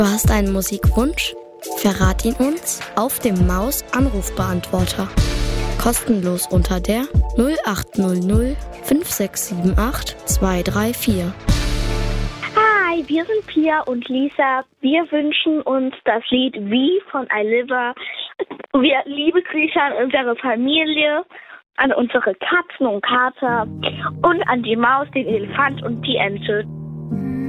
Du hast einen Musikwunsch? Verrat ihn uns auf dem Maus-Anrufbeantworter. Kostenlos unter der 0800 5678 234. Hi, wir sind Pia und Lisa. Wir wünschen uns das Lied Wie von iLiver. Wir liebe Grüße an unsere Familie, an unsere Katzen und Kater und an die Maus, den Elefant und die Ente.